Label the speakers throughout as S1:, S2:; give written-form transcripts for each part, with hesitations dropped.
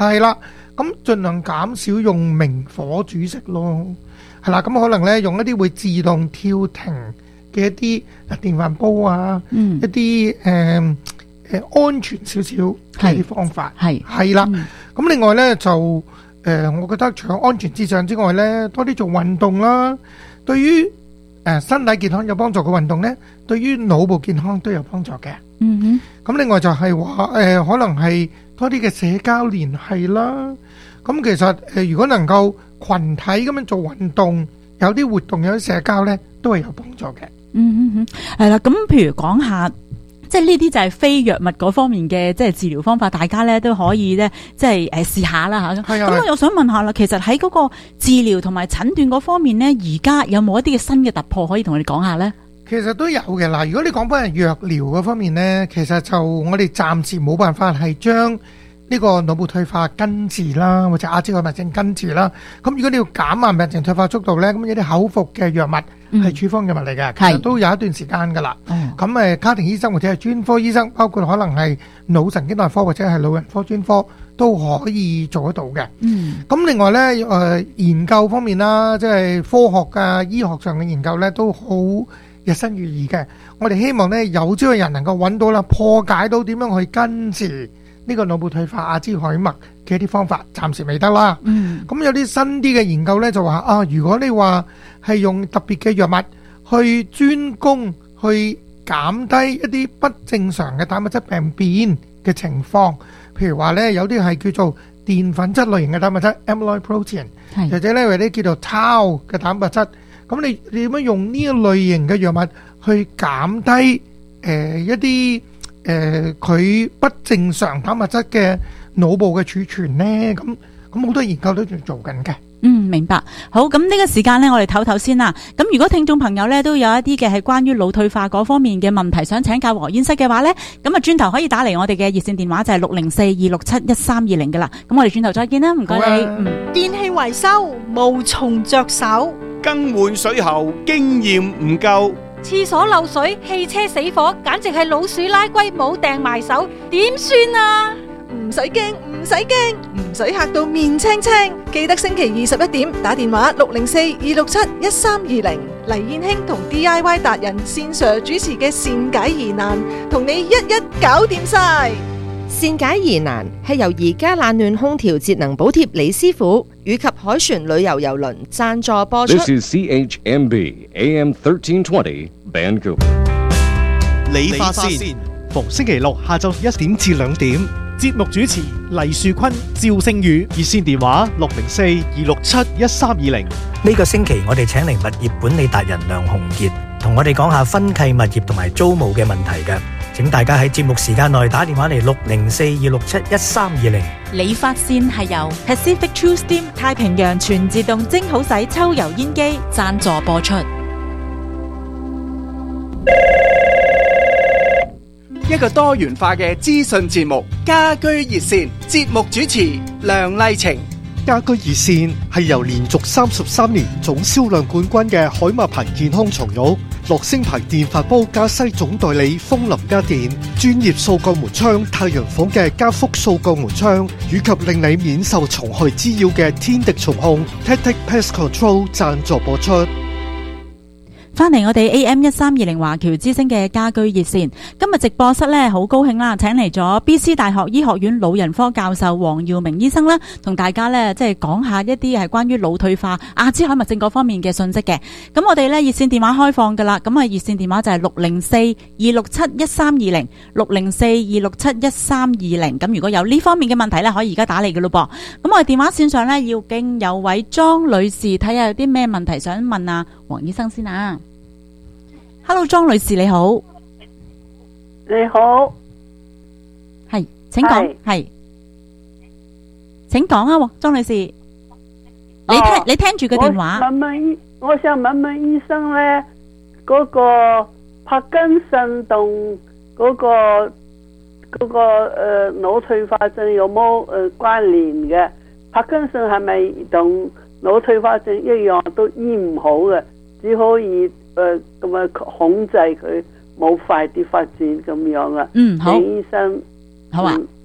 S1: 係啦，咁盡量減少用明火煮食咯。係啦，咁可能咧用一啲會自動跳停嘅一啲電飯煲啊，一啲安全少少嘅啲方法。係啦，咁另外咧就我覺得除咗安全至上之外咧，多啲做運動啦。對於身體健康有幫助嘅運動咧，對於腦部健康都有幫助嘅。咁另外就係話可能係多啲嘅社交聯繫啦。咁其實如果能夠群體咁樣做運動，有啲活動有啲社交咧，都係有幫助嘅。
S2: 係啦，咁譬如講下，即係呢啲就係非藥物嗰方面嘅即係治療方法，大家咧都可以咧即係試下啦嚇。咁我又想問下啦，其實喺嗰個治療同埋診斷嗰方面咧，而家有冇一啲嘅新嘅突破可以同我哋講下咧？
S1: 其實都有嘅嗱，如果你講翻係藥療嗰方面咧，其實就我哋暫時冇辦法係將呢個腦部退化根治啦，或者阿茲海默症根治啦。咁如果你要減慢病情退化速度咧，咁有啲口服嘅藥物係處方藥物嚟嘅，其實都有一段時間噶啦。咁家庭醫生或者係專科醫生，包括可能係腦神經內科或者係老人科專科都可以做得到嘅。咁另外咧研究方面啦，即係科學啊醫學上嘅研究咧都好日新月異嘅。我哋希望咧有朝一日能夠揾到啦，破解到點樣去根治呢個腦部退化阿茲海默嘅一啲方法，暫時未得啦。咁有啲新啲嘅研究咧就話如果你話係用特別嘅藥物去專攻去減低一啲不正常嘅蛋白質病變嘅情況，譬如話咧有啲係叫做澱粉質類型嘅蛋白質 amyloid protein， 或者咧有啲叫做 tau 嘅蛋白質。咁你點樣用呢一類型嘅藥物去減低一啲佢不正常蛋白質嘅腦部嘅儲存呢？咁好多研究都仲做緊嘅。
S2: 明白。好，咁呢個時間呢，我哋唞唞先啦。咁如果聽眾朋友呢都有一啲嘅係關於腦退化嗰方面嘅問題，想請教黃醫師嘅話呢，咁轉頭可以打嚟我哋嘅熱線電話就係604-267-1320嘅啦。咁我哋轉頭再見啦，唔該你。
S3: 電器維修無從着手，
S4: 更換水喉經驗唔夠，
S5: 廁所漏水、汽車死火，簡直係老鼠拉龜冇掟埋手，點算啊？
S3: 唔使驚，唔使驚，唔使嚇到面青青。記得星期21點打電話604-267-1320，黎燕卿同 DIY 達人線上主持嘅善解疑難，同你一一搞掂晒。
S6: 善解疑難係由而家冷暖空調節能補貼李師傅以及海船旅遊郵輪贊助播出。
S7: This is CHMB AM 1320 Vancouver。
S8: 理髮線逢星期六下晝1點至2點，節目主持黎樹坤、趙星宇，熱線電話604-267-1320。
S9: 呢個星期我哋請嚟物業管理達人梁鴻傑，同我哋講下分契物業同埋租務嘅問題嘅。請大家喺節目時間內打電話嚟604-267-1320。
S2: 理髮線係由 Pacific True Steam 太平洋全自動蒸好洗抽油煙機贊助播出。
S4: 一個多元化嘅資訊節目，家居熱線，節目主持梁麗晴。
S8: 家居熱線係由連續33年總銷量冠軍嘅海馬牌健康床褥、樂聲牌電飯煲加西總代理風林家電、專業掃鋼門窗太陽房嘅加福掃鋼門窗，以及令你免受蟲害滋擾嘅天敵蟲控 Tactic Pest Control 贊助播出。
S2: 翻嚟我哋 AM1320 華僑之聲嘅家居熱線，今日直播室呢好高興啦，請嚟咗 BC 大學醫學院老人科教授黃耀明醫生啦，同大家呢即係講下一啲係關於腦退化、阿茲海默症嗰方面嘅信息嘅。咁我哋呢熱線電話開放噶啦，咁啊熱線電話就係604-267-1320 604-267-1320。咁如果有呢方面嘅問題呢，可以而家打嚟嘅咯噃。咁我哋電話線上呢要經有位莊女士，睇下有啲咩問題想問啊黃醫生先啊。Hello， 莊女士你好。
S10: 你好，
S2: 係，請講，係，請講啊，莊女士，你聽住個電話。
S10: 我想問問醫生咧，嗰個帕金遜同嗰個腦退化症有冇關聯嘅？帕金遜係咪同腦退化症一樣都醫唔好嘅，只可以咁樣控制佢冇快啲發展咁樣啊？
S2: 好。
S10: 醫生，
S2: 好啊。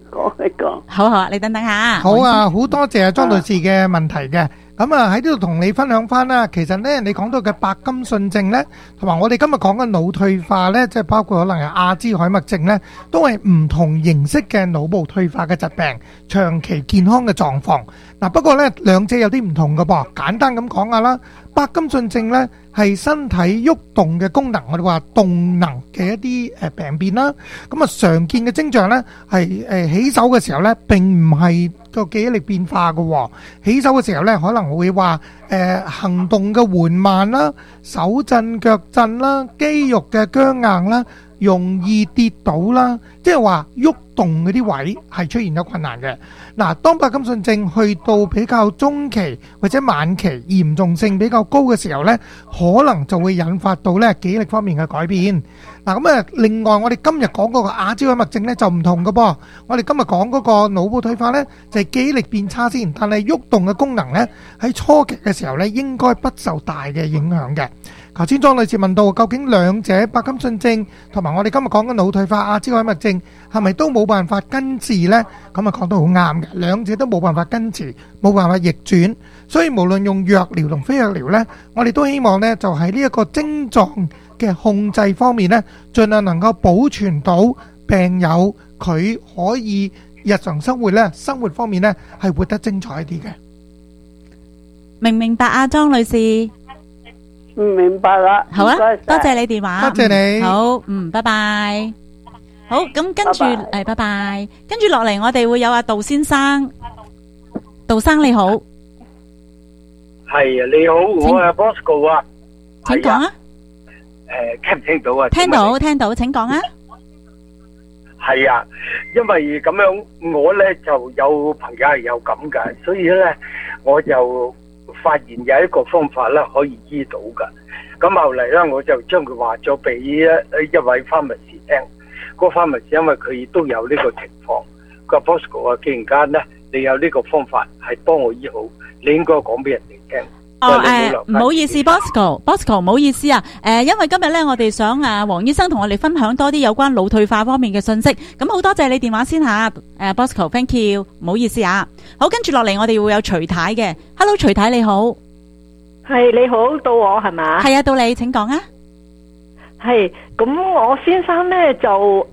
S10: 講一講。
S2: 好好啊，你等等下。
S1: 好啊，好多謝莊女士嘅問題嘅。咁啊喺呢度同你分享翻啦，其實咧你講到嘅白金遜症咧，同埋我哋今日講嘅腦退化咧，即係包括可能係阿茲海默症咧，都係唔同形式嘅腦部退化嘅疾病，長期健康嘅狀況。嗱，不過咧兩者有啲唔同嘅噃，簡單咁講下啦。白金遜症咧係身體喐動嘅功能，我哋話動能嘅一啲病變啦。咁啊常見嘅徵象咧係起手嘅時候咧並唔係個記憶力變化嘅，起手嘅時候咧可能會話行動嘅緩慢啦、手震腳震啦、肌肉嘅僵硬啦、容易跌倒啦，即係話喐動嗰啲位係出現咗困難嘅。嗱，當白金遜症去到比較中期或者晚期，嚴重性比較高嘅時候呢，可能就會引發到呢記憶力方面嘅改變。嗱，咁啊，另外我哋今日講嗰個阿茲海默症呢就唔同嘅噃。我哋今日講嗰個腦部退化呢，就係記憶力變差先，但係喐動嘅功能呢，喺初期嘅時候呢應該不受大嘅影響嘅。頭先莊女士問到，究竟兩者白金遜症同埋我哋今日講嘅腦退化阿茲海默症係咪都冇辦法根治呢？咁啊講得好啱嘅，兩者都冇辦法根治，冇辦法逆轉。所以無論用藥療同非藥療呢，我哋都希望呢就喺呢一個症狀嘅控制方面呢，盡量能夠保存到病友佢可以日常生活呢，生活方面呢係活得精彩啲嘅。
S2: 明唔明白啊，莊女士？
S10: 唔明白啦。
S2: 好啊，
S10: 唔該晒
S2: 多謝你電話。
S1: 多謝你。
S2: 好，拜拜。好，咁跟住拜拜。跟住落嚟，我哋會有阿杜先生。杜生你好。
S11: 係啊，你好，我係 Bosco 啊。
S2: 請講啊。
S11: 聽唔聽到啊？
S2: 聽到，聽到，請講啊。
S11: 係啊，因為咁樣，我咧就有朋友係有咁嘅，所以咧我就發現有一個方法咧可以醫到噶。咁後嚟咧，我就將佢話咗俾一位花蜜師聽。個花蜜師因為佢都有呢個情況，個 Bosco 啊，既然間咧你有呢個方法係幫我醫好，你應該講俾人哋聽。
S2: 唔好意思 Bosco 唔好意思啊，因為今日咧我哋想黃醫生同我哋分享多啲有關腦退化方面嘅信息，咁好多謝你電話先吓，Bosco thank you， 唔好意思啊。好，跟住落嚟我哋會有徐太嘅 ，Hello 徐太你好。
S12: 係你好，到我係嘛？
S2: 係啊，到你，請講啊。
S12: 係，咁我先生咧就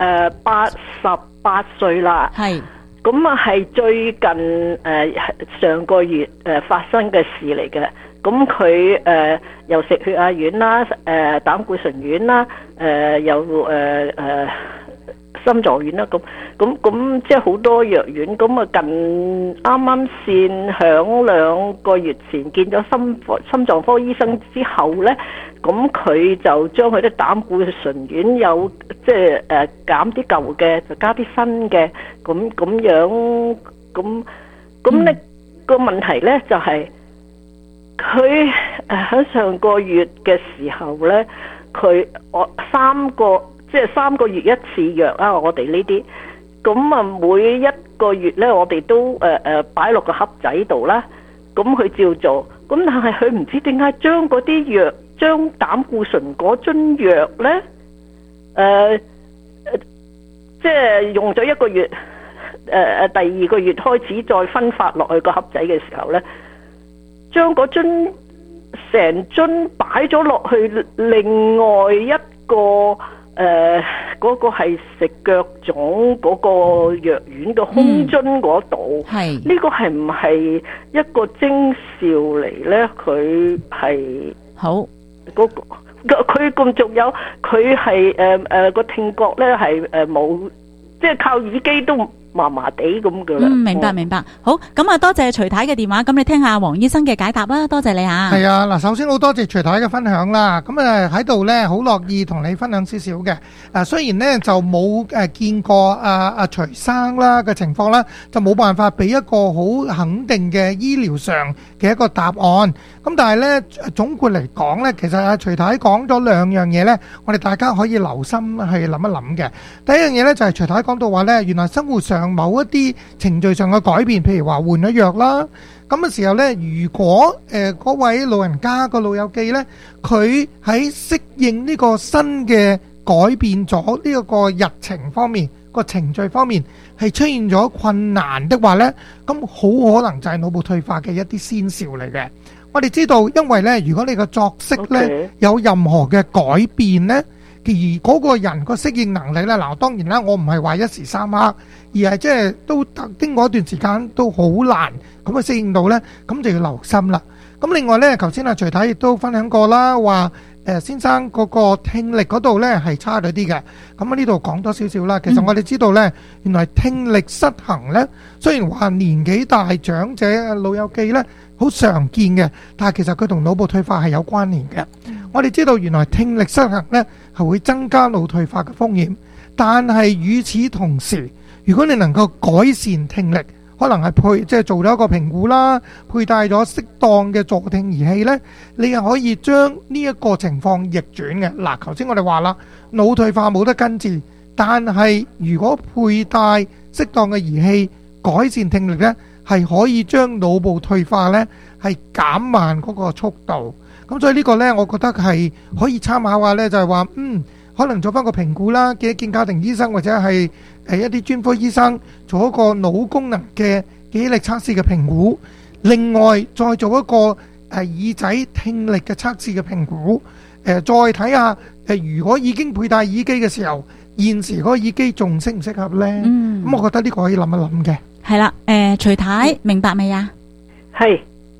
S12: 88歲啦。
S2: 係。
S12: 咁啊係最近上個月發生嘅事嚟嘅。咁佢又食血壓丸啦，膽固醇丸啦，又心臟丸啦，咁即係好多藥丸。咁啊近啱先響2個月前見咗心臟科醫生之後咧，咁佢就將佢啲膽固醇丸有即係減啲舊嘅，就加啲新嘅，咁樣咁呢個問題咧就係佢喺上個月嘅時候咧，我3個月一次藥啊，我哋呢啲，咁啊每一個月咧我哋都擺落個盒仔度啦，咁佢照做，咁但係佢唔知點解將嗰啲藥，將膽固醇嗰樽藥咧，即係用咗1個月，第2個月開始再分發落去個盒仔嘅時候咧，將嗰樽成樽擺咗落去另外一個嗰個係食腳腫嗰個藥丸嘅空樽嗰度，呢個係唔係一個徵兆嚟咧？佢係
S2: 好
S12: 嗰個佢咁，仲有佢係個聽覺咧係冇，即係靠耳機都麻麻地咁噶啦。
S2: 明白。好，咁啊多謝徐太嘅電話，咁你聽下黃醫生嘅解答啦。多謝你吓。
S1: 係啊，嗱，首先好多謝徐太嘅分享啦。咁喺度咧，好樂意同你分享少少嘅。雖然咧就冇見過阿徐生啦嘅情況啦，就冇辦法俾一個好肯定嘅醫療上嘅一個答案。咁但係咧總括嚟講咧，其實阿徐太講咗2樣嘢咧，我哋大家可以留心去諗一諗嘅。第一樣嘢咧就係徐太講到話咧，原來生活上某一啲程序上嘅改變，譬如話換咗藥啦，咁嘅時候呢，如果嗰位老人家個老友記呢，佢喺適應呢個新嘅改變咗呢個日程方面， 個程序方面係出現咗困難的話呢，咁好可能就係腦部退化嘅一啲先兆嚟嘅。我哋知道，因為呢，如果你個作息呢
S12: OK
S1: 有任何嘅改變呢，而嗰個人個適應能力呢，嗱當然啦，我唔係話一時三刻，而係即係都經過一段時間都好難咁去適應到呢，咁就要留心啦。咁另外呢，頭先阿徐太亦都分享過啦，話先生嗰個聽力嗰度呢係差咗啲嘅。咁呢度講多少少啦。其實我哋知道呢，原來聽力失衡呢，雖然話年紀大長者老友記呢好常見嘅，但係其實佢同腦部退化係有關聯嘅。我哋知道原來聽力失衡呢係會增加腦退化嘅風險，但係與此同時，如果你能夠改善聽力，可能係即係做咗一個評估啦，佩戴咗適當嘅助聽儀器呢，你係可以將呢一個情況逆轉嘅。嗱，頭先我哋話啦，腦退化冇得根治，但係如果佩戴適當嘅儀器改善聽力呢，係可以將腦部退化呢係減慢嗰個速度。咁所以呢個呢，我覺得係可以參考下呢，就係話可能做翻個評估啦，見一見家庭醫生或者係一啲專科醫生做一個腦功能嘅記憶力測試嘅評估，另外再做一個耳仔聽力嘅測試嘅評估，再睇下如果已經佩戴耳機嘅時候，現時嗰個耳機仲適唔適合呢？咁我覺得呢個可以諗一諗嘅。
S2: 係啦，徐太明白未啊？
S12: 係，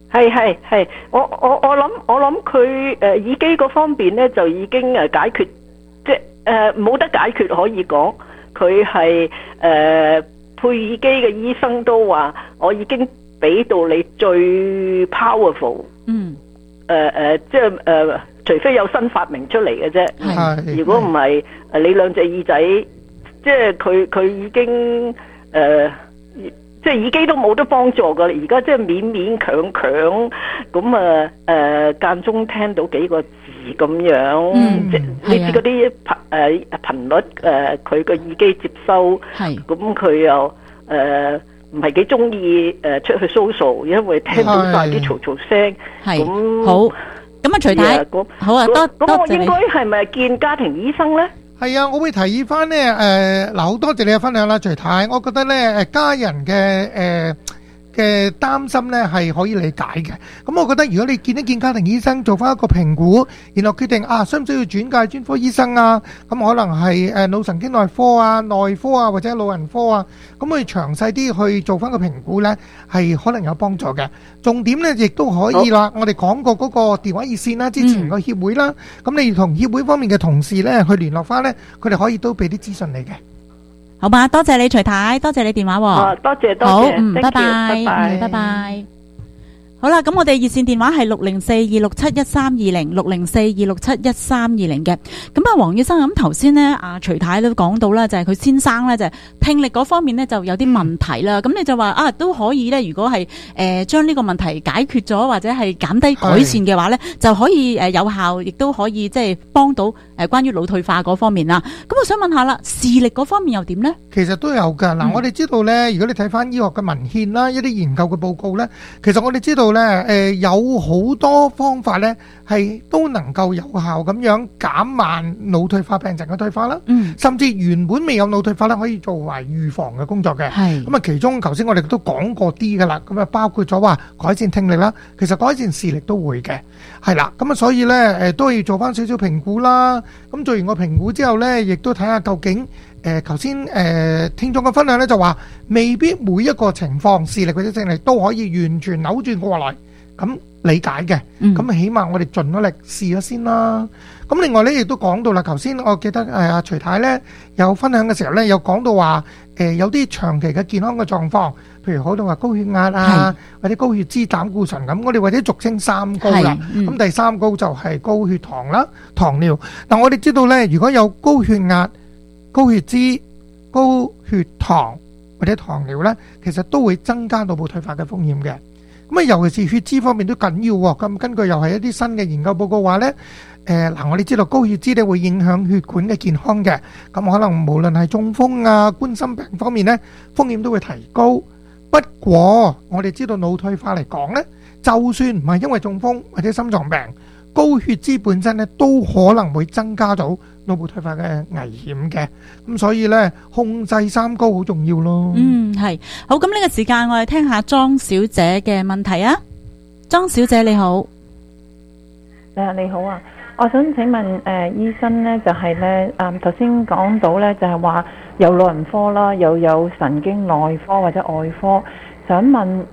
S12: 我諗佢耳機嗰方面咧就已經解決，即係冇得解決可以講，佢係配耳機嘅醫生都話我已經俾到你最 powerful，即係除非有新發明出嚟嘅啫，如果唔係你兩隻耳仔，即係佢已經即係耳機都冇得幫助噶，而家即係勉勉強強咁間中聽到幾個字咁樣，即係你知嗰啲頻率佢個耳機接收，咁佢又唔係幾中意出去 social， 因為聽到晒啲嘈嘈聲。咁
S2: 好，咁啊徐太，好啊，多
S12: 咁我
S2: 謝你。
S12: 應該係咪見家庭醫生咧？
S1: 係啊，我會提議翻呢，嗱，好多謝你嘅分享啦，徐太。我覺得呢，家人嘅擔心呢係可以理解嘅。咁我覺得如果你見一見家庭醫生，做翻一個評估，然後決定需唔需要轉介專科醫生啊？咁可能係腦神經內科啊、內科啊或者老人科啊，咁佢詳細啲去做翻個評估呢，係可能有幫助嘅。重點呢亦都可以啦，我哋講過嗰個電話熱線啦，之前個協會啦，咁你同協會方面嘅同事呢去聯絡翻呢，佢哋可以都俾啲資訊你嘅。
S2: 好吧，多謝你徐太，多謝你電話喎。
S12: 多謝，
S2: 好，
S12: thank you，
S2: 拜拜，拜拜。好啦，咁我哋熱線電話係60426713206 604267132嘅。咁啊，黃醫生，咁頭先呢，阿徐太都講到啦，就係佢先生咧就係聽力嗰方面咧就有啲問題啦。咁你就話都可以咧，如果係將呢個問題解決咗或者係減低改善嘅話咧，就可以有效，亦都可以即係幫到關於腦退化嗰方面啦。咁我想問下啦，視力嗰方面又點咧？
S1: 其實都有㗎。嗱，我哋知道咧，如果你睇翻醫學嘅文獻啦，一啲研究嘅報告咧，其實我哋知道咧，有好多方法咧，係都能夠有效咁樣減慢腦退化病症嘅退化啦。甚至原本未有腦退化咧，可以作為預防嘅工作嘅。咁啊，其中頭先我哋都講過啲㗎啦。咁啊，包括咗話改善聽力啦，其實改善視力都會嘅。係啦，咁啊，所以咧都要做翻少少評估啦。咁做完個評估之後咧，亦都睇下究竟頭先聽眾嘅分享咧就話，未必每一個情況視力或者聽力都可以完全扭轉過來，咁理解嘅。咁起碼我哋盡咗力試咗先啦。咁另外咧亦都講到啦，頭先我記得阿徐太咧有分享嘅時候咧，有講到話有啲長期嘅健康嘅狀況，譬如好多話高血壓啊，或者高血脂、膽固醇咁，我哋或者俗稱三高啦。咁第三高就係高血糖啦、糖尿。嗱，我哋知道咧，如果有高血壓、高血脂、高血糖或者糖尿呢，其實都會增加腦部退化嘅風險嘅。咁啊，尤其是血脂方面都緊要喎。咁根據又係一啲新嘅研究報告話呢，我哋知道高血脂呢會影響血管嘅健康嘅。咁可能無論係中風啊、冠心病方面呢，風險都會提高。不過我哋知道腦退化嚟講呢，就算唔係因為中風或者心臟病，高血脂本身呢都可能會增加到腦部退化嘅危險嘅。咁所以咧，控制三高好重要咯。
S2: 係好。咁呢個時間我哋聽下莊小姐嘅問題啊。莊小姐你好。
S13: 你好啊，我想請問醫生呢，就係呢頭先講到呢，就係話有老人科啦，又有神經內科或者外科，想問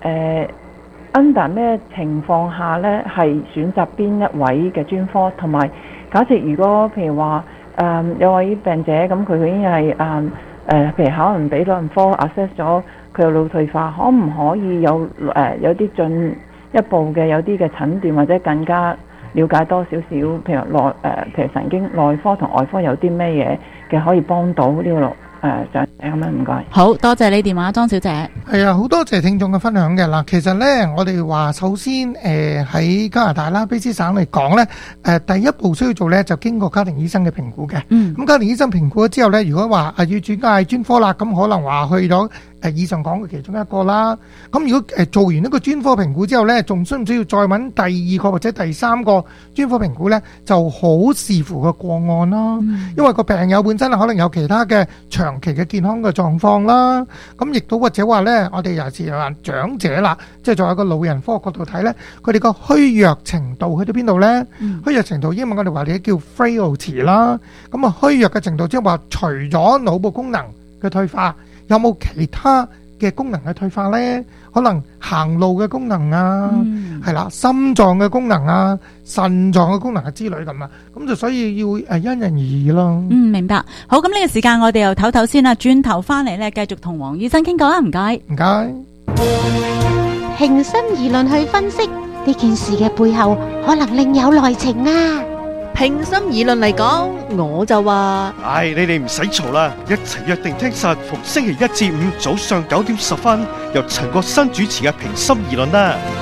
S13: under 咩情況下呢係選擇邊一位嘅專科，同埋假設如果譬如話有位病者咁佢已經係譬如可能俾老人科 assess 咗佢有腦退化，可唔可以有啲進一步嘅有啲嘅診斷或者更加了解多少少，譬如神經內科同外科有啲咩嘢嘅可以幫到呢個長者咁樣？唔該。
S2: 好多謝你電話，莊小姐。
S1: 係啊，好多謝聽眾嘅分享嘅嗱。其實咧，我哋話首先喺加拿大啦，卑詩省嚟講咧，第一步需要做咧就經過家庭醫生嘅評估嘅。咁家庭醫生評估咗之後咧，如果話要轉介專科啦，咁可能話去咗以上講嘅其中一個啦。咁如果做完一個專科評估之後咧，仲需唔需要再揾第二個或者第三個專科評估咧？就好視乎個個案啦。因為個病友本身可能有其他嘅長期嘅健康嘅狀況啦。咁亦都或者話咧，我哋尤其是話長者啦，即係作為一個老人科角度睇咧，佢哋個虛弱程度去到邊度咧？虛弱程度英文我哋話你叫 frailty 啦。咁啊虛弱嘅程度即係話除咗腦部功能嘅退化，有冇其他嘅功能嘅退化呢？可能行路嘅功能啊，係啦，心臟嘅功能啊，腎臟嘅功能啊之類咁啊，咁就所以要因人而異咯。
S2: 明白。好，咁呢個時間我哋又唞唞先啦，轉頭翻嚟呢，繼續同黃醫生傾講啦，唔該。
S1: 唔該。
S14: 平心而論去分析呢件事嘅背後，可能另有內情啊！
S3: 平心而論嚟講，我就話，
S8: 你哋唔使嘈啦，一齊約定聽實逢星期一至五早上9點10分，由陳國新主持嘅平心而論啦。